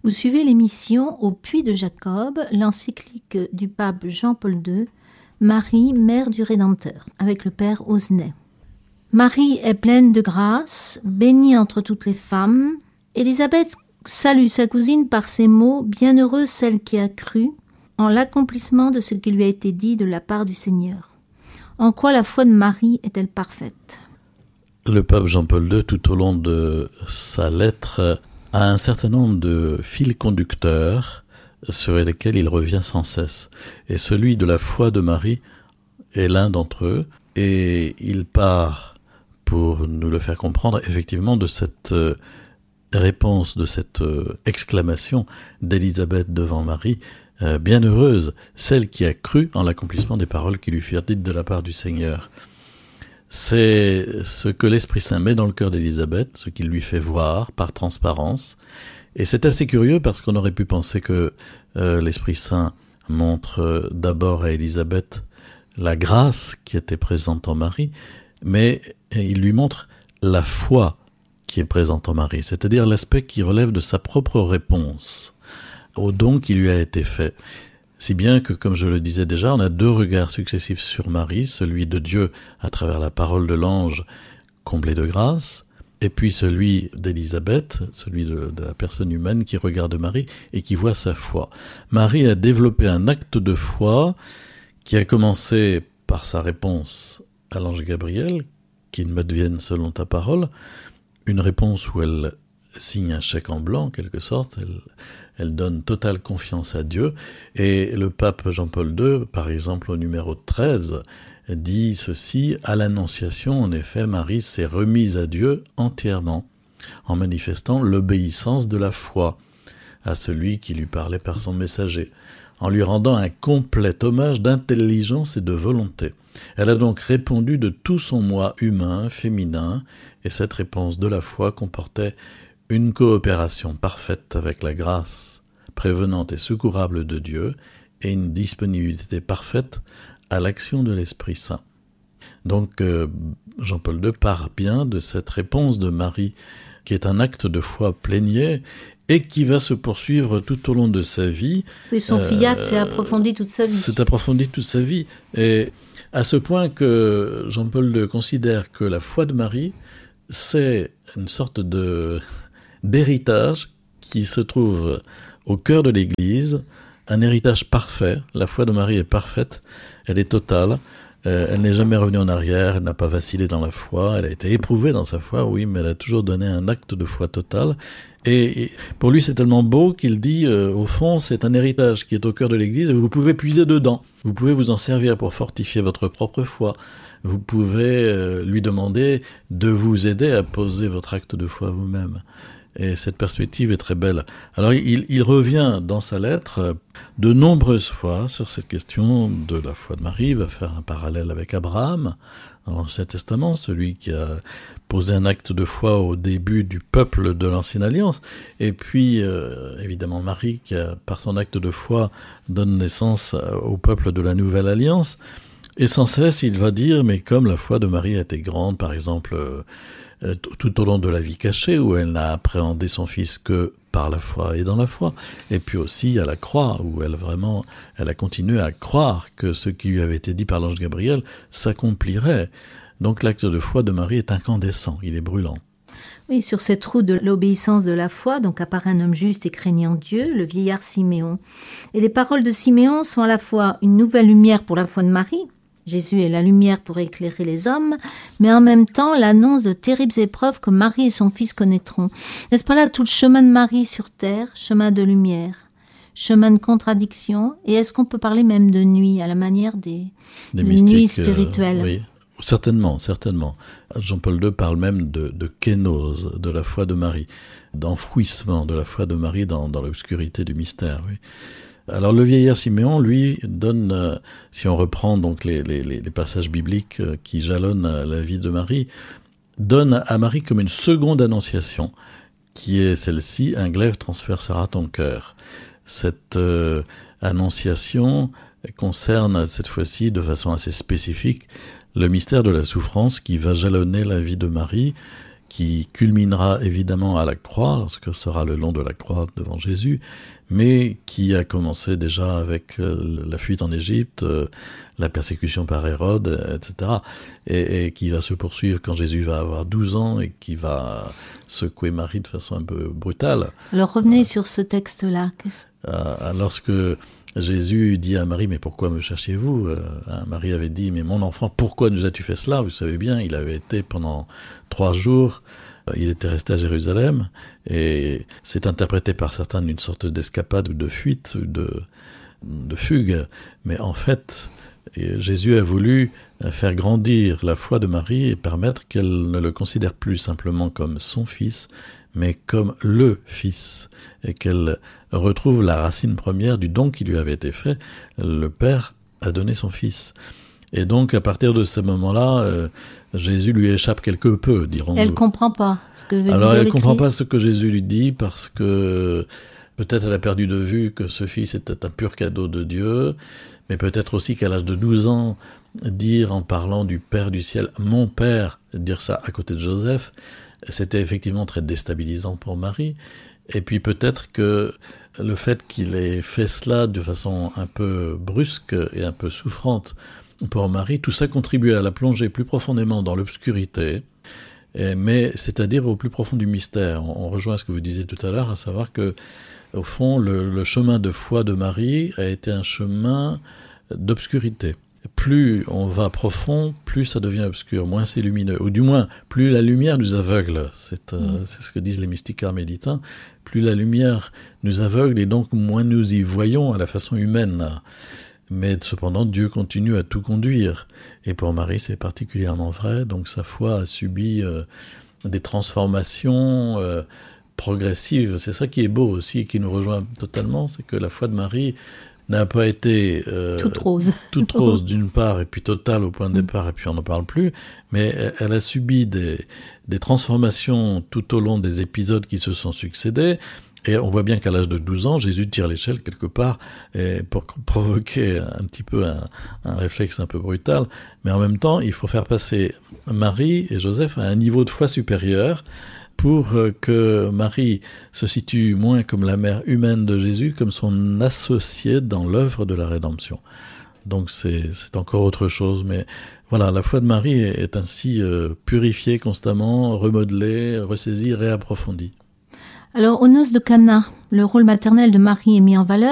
Vous suivez l'émission Au Puits de Jacob, l'encyclique du pape Jean-Paul II, Marie, mère du Rédempteur, avec le père Osnet. Marie est pleine de grâce, bénie entre toutes les femmes. Élisabeth salue sa cousine par ces mots « Bienheureuse celle qui a cru » en l'accomplissement de ce qui lui a été dit de la part du Seigneur. En quoi la foi de Marie est-elle parfaite ? Le pape Jean-Paul II, tout au long de sa lettre, a un certain nombre de fils conducteurs sur lesquels il revient sans cesse. Et celui de la foi de Marie est l'un d'entre eux. Et il part, pour nous le faire comprendre, effectivement, de cette réponse, de cette exclamation d'Élisabeth devant Marie, bienheureuse, celle qui a cru en l'accomplissement des paroles qui lui furent dites de la part du Seigneur. C'est ce que l'Esprit Saint met dans le cœur d'Élisabeth, ce qu'il lui fait voir par transparence. Et c'est assez curieux parce qu'on aurait pu penser que l'Esprit Saint montre d'abord à Élisabeth la grâce qui était présente en Marie, mais il lui montre la foi qui est présente en Marie, c'est-à-dire l'aspect qui relève de sa propre réponse au don qui lui a été fait. Si bien que, comme je le disais déjà, on a deux regards successifs sur Marie, celui de Dieu à travers la parole de l'ange comblé de grâce, et puis celui d'Élisabeth, celui de la personne humaine qui regarde Marie et qui voit sa foi. Marie a développé un acte de foi qui a commencé par sa réponse à l'ange Gabriel, qu'il m'advienne selon ta parole, une réponse où elle signe un chèque en blanc en quelque sorte, elle donne totale confiance à Dieu, et le pape Jean-Paul II, par exemple au numéro 13, dit ceci: à l'Annonciation, en effet, Marie s'est remise à Dieu entièrement, en manifestant l'obéissance de la foi à celui qui lui parlait par son messager, en lui rendant un complet hommage d'intelligence et de volonté. Elle a donc répondu de tout son moi humain, féminin, et cette réponse de la foi comportait une coopération parfaite avec la grâce prévenante et secourable de Dieu et une disponibilité parfaite à l'action de l'Esprit Saint. Donc Jean-Paul II part bien de cette réponse de Marie qui est un acte de foi plénier et qui va se poursuivre tout au long de sa vie. Oui, son fiat s'est approfondi toute sa vie. C'est approfondi toute sa vie. Et à ce point que Jean-Paul II considère que la foi de Marie, c'est une sorte d'héritage qui se trouve au cœur de l'Église, un héritage parfait. La foi de Marie est parfaite, elle est totale, elle n'est jamais revenue en arrière, elle n'a pas vacillé dans la foi, elle a été éprouvée dans sa foi, oui, mais elle a toujours donné un acte de foi total. Et pour lui, c'est tellement beau qu'il dit, au fond, c'est un héritage qui est au cœur de l'Église et vous pouvez puiser dedans. Vous pouvez vous en servir pour fortifier votre propre foi. Vous pouvez lui demander de vous aider à poser votre acte de foi vous-même. Et cette perspective est très belle. Alors il revient dans sa lettre de nombreuses fois sur cette question de la foi de Marie. Il va faire un parallèle avec Abraham dans l'Ancien Testament, celui qui a posé un acte de foi au début du peuple de l'Ancienne Alliance. Et puis évidemment Marie qui, par son acte de foi, donne naissance au peuple de la Nouvelle Alliance. Et sans cesse, il va dire, mais comme la foi de Marie a été grande, par exemple, tout au long de la vie cachée, où elle n'a appréhendé son fils que par la foi et dans la foi, et puis aussi à la croix, où elle a continué à croire que ce qui lui avait été dit par l'ange Gabriel s'accomplirait. Donc l'acte de foi de Marie est incandescent, il est brûlant. Oui, sur cette route de l'obéissance de la foi, donc apparaît un homme juste et craignant Dieu, le vieillard Siméon. Et les paroles de Siméon sont à la fois une nouvelle lumière pour la foi de Marie, Jésus est la lumière pour éclairer les hommes, mais en même temps l'annonce de terribles épreuves que Marie et son fils connaîtront. N'est-ce pas là tout le chemin de Marie sur terre, chemin de lumière, chemin de contradiction, et est-ce qu'on peut parler même de nuit, à la manière des nuits spirituelles oui. Certainement. Jean-Paul II parle même de kénose, de la foi de Marie, d'enfouissement de la foi de Marie dans l'obscurité du mystère, oui. Alors le vieillard Siméon, lui, donne, si on reprend donc les passages bibliques qui jalonnent la vie de Marie, donne à Marie comme une seconde annonciation, qui est celle-ci: un glaive transpercera ton cœur. Cette annonciation concerne cette fois-ci de façon assez spécifique le mystère de la souffrance qui va jalonner la vie de Marie, qui culminera évidemment à la croix, lorsque sera le long de la croix devant Jésus, mais qui a commencé déjà avec la fuite en Égypte, la persécution par Hérode, etc., et qui va se poursuivre quand Jésus va avoir 12 ans et qui va secouer Marie de façon un peu brutale. Alors revenez sur ce texte-là. Lorsque Jésus dit à Marie, mais pourquoi me cherchiez-vous ? Marie avait dit, mais mon enfant, pourquoi nous as-tu fait cela ? Vous savez bien, il avait été pendant 3 jours, il était resté à Jérusalem, et c'est interprété par certains d'une sorte d'escapade ou de fuite, ou de fugue. Mais en fait, Jésus a voulu faire grandir la foi de Marie et permettre qu'elle ne le considère plus simplement comme son fils, mais comme le Fils, et qu'elle retrouve la racine première du don qui lui avait été fait. Le Père a donné son Fils. Et donc, à partir de ce moment-là, Jésus lui échappe quelque peu, dirons-nous. Elle ne comprend pas ce que veut dire Alors, elle le ne comprend Christ. pas ce que Jésus lui dit, parce que peut-être elle a perdu de vue que ce Fils était un pur cadeau de Dieu, mais peut-être aussi qu'à l'âge de 12 ans, dire en parlant du Père du ciel, « Mon Père », dire ça à côté de Joseph, c'était effectivement très déstabilisant pour Marie. Et puis peut-être que le fait qu'il ait fait cela de façon un peu brusque et un peu souffrante pour Marie, tout ça contribuait à la plonger plus profondément dans l'obscurité, mais c'est-à-dire au plus profond du mystère. On rejoint ce que vous disiez tout à l'heure, à savoir que, au fond, le chemin de foi de Marie a été un chemin d'obscurité. Plus on va profond, plus ça devient obscur, moins c'est lumineux. Ou du moins, plus la lumière nous aveugle. C'est ce que disent les mystiques carmélitains. Plus la lumière nous aveugle et donc moins nous y voyons à la façon humaine. Mais cependant, Dieu continue à tout conduire. Et pour Marie, c'est particulièrement vrai. Donc sa foi a subi des transformations progressives. C'est ça qui est beau aussi et qui nous rejoint totalement, c'est que la foi de Marie n'a pas été toute rose d'une part, et puis totale au point de départ, et puis on n'en parle plus, mais elle a subi des transformations tout au long des épisodes qui se sont succédés, et on voit bien qu'à l'âge de 12 ans, Jésus tire l'échelle quelque part, pour provoquer un petit peu un réflexe un peu brutal, mais en même temps, il faut faire passer Marie et Joseph à un niveau de foi supérieur, pour que Marie se situe moins comme la mère humaine de Jésus, comme son associée dans l'œuvre de la rédemption. Donc c'est encore autre chose, mais voilà, la foi de Marie est ainsi purifiée constamment, remodelée, ressaisie, réapprofondie. Alors, aux noces de Cana, le rôle maternel de Marie est mis en valeur.